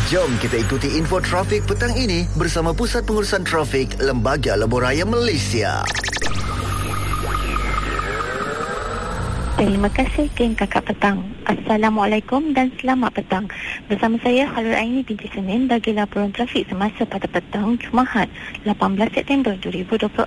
Jom kita ikuti info trafik petang ini bersama Pusat Pengurusan Trafik Lembaga Lebuh Raya Malaysia. Terima kasih geng kakak petang. Assalamualaikum dan selamat petang. Bersama saya Khalul Aini binti Senin bagi laporan trafik semasa pada petang Jumaat 18 September 2026.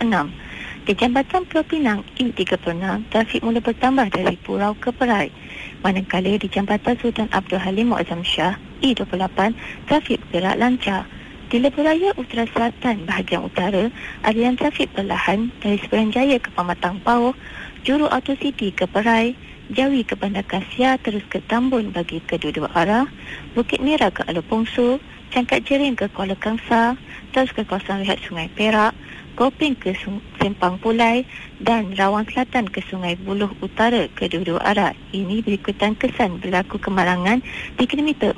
Di Jambatan Pulau Pinang E36, trafik mula bertambah dari Purau ke Perai. Manakala di Jambatan Sultan Abdul Halim Muazzam Shah E28, trafik bergerak lancar. Di Lebuh Raya Utara Selatan bahagian utara, aliran trafik perlahan dari Seberang Jaya ke Pematang Pauh, Juru Auto City ke Perai, Jawi ke Bandar Kasia terus ke Tambun bagi kedua-dua arah, Bukit Merah ke Alor Pongso, Cangkat Jering ke Kuala Kangsar, terus ke kawasan rehat Sungai Perak, Gopeng ke Sempang Pulai dan Rawang Selatan ke Sungai Buloh Utara kedua-dua arah. Ini berikutan kesan berlaku kemalangan di kilometer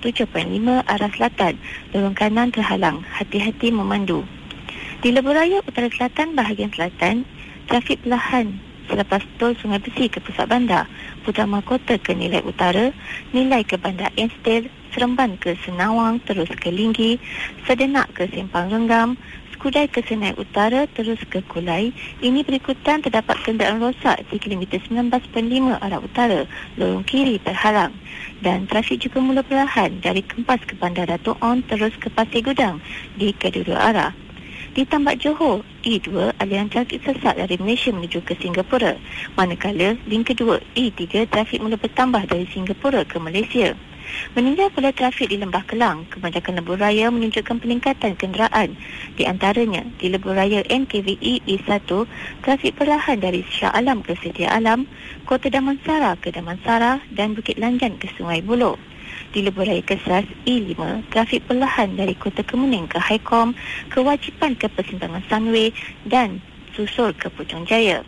447.5 arah selatan. Lorong kanan terhalang, hati-hati memandu. Di Lebuh Raya Utara Selatan bahagian selatan, trafik perlahan selepas tol Sungai Besi ke pusat bandar, Putra Mahkota ke Nilai Utara, Nilai ke Bandar Ensdale, Seremban ke Senawang terus ke Linggi, Sedenak ke Simpang Renggam, Skudai ke Senai Utara terus ke Kulai. Ini berikutan terdapat kenderaan rosak di kilometer 19.5 arah utara, lorong kiri terhalang. Dan trafik juga mula perlahan dari Kempas ke Bandar Dato' On terus ke Pasir Gudang di kedua-dua arah. Di Tambak Johor, E2 aliran trafik sesat dari Malaysia menuju ke Singapura. Manakala link kedua E3 trafik mula bertambah dari Singapura ke Malaysia. Meninjau pula trafik di Lembah Kelang, Kebanyakan Lebuh Raya menunjukkan peningkatan kenderaan. Di antaranya, di Lebuh Raya NKVE E1, trafik perlahan dari Shah Alam ke Setia Alam, Kota Damansara ke Damansara dan Bukit Lanjan ke Sungai Buloh. Di Lebuh Raya Kesas E5, trafik perlahan dari Kota Kemuning ke Haikom, Kewajipan ke Persimpangan Sunway dan Susul ke Puchong Jaya.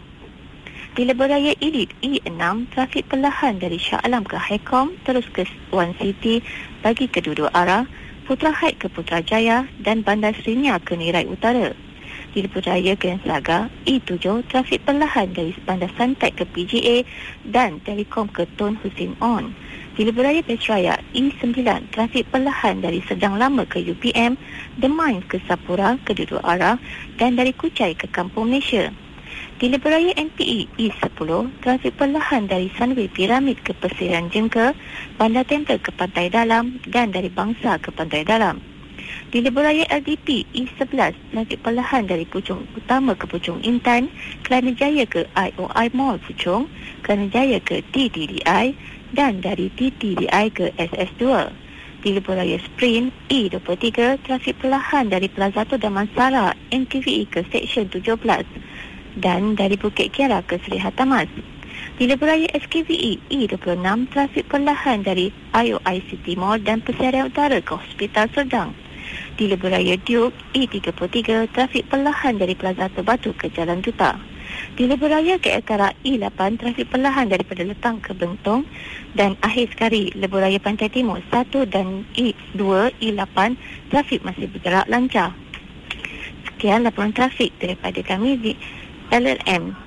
Di Lebuh Raya Elite E6, trafik perlahan dari Shah Alam ke Haikom terus ke One City bagi kedua-dua arah, Putra Haid ke Putrajaya dan Bandar Serinya ke Nirai Utara. Di Lebuh Raya Grand Saga E7, trafik perlahan dari Bandar Santai ke PGA dan Telekom ke Tun Hussein On. Di Lebuh Raya Petraya E9, trafik perlahan dari Sedang Lama ke UPM, The Mines ke Sapura kedua-dua arah dan dari Kuchai ke Kampung Malaysia. Di Lebuh Raya NPE E10, trafik perlahan dari Sunway Piramid ke Persiran Jengka, Bandar Tempel ke Pantai Dalam dan dari Bangsa ke Pantai Dalam. Di Lebuh Raya LDP E11, trafik perlahan dari Puchong Utama ke Puchong Intan, Kelana Jaya ke IOI Mall Puchong, Kelana Jaya ke TTDI dan dari TTDI ke SS2. Di Lebuh Raya Sprint E23, trafik perlahan dari Plaza Damansara NKVE ke Seksyen 17 dan dari Bukit Kiara ke Seri Hatamas. Di Lebuh Raya SKVE E26, trafik perlahan dari IOI City Mall dan Pesarian Utara ke Hospital Serdang. Di Lebuh Raya Duke E33, trafik perlahan dari Plaza Batu ke Jalan Duta. Di Lebuh Raya KL Karak E8, trafik perlahan daripada Letang ke Bentong. Dan akhir sekali, Lebuh Raya Pantai Timur 1 dan E2, E8, trafik masih bergerak lancar. Sekian laporan trafik daripada kami di LLM.